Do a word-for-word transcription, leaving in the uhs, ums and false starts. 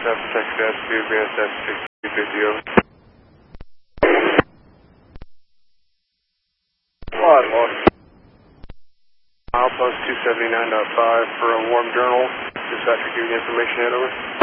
seven, Texas S two, V S S six two fifty, over. Quad lost. Milepost two seventy-nine point five for a warm journal. Dispatcher giving you information yet, over.